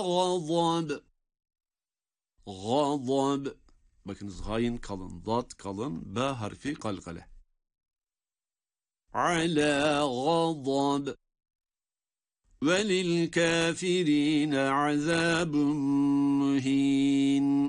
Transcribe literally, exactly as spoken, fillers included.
غضب. غضب. Bakınız hayin kalın, dat kalın, b harfi kalkale. Ala غضب. وَلِلْكَافِرِينَ عَذَابٌ مُهِينٌ.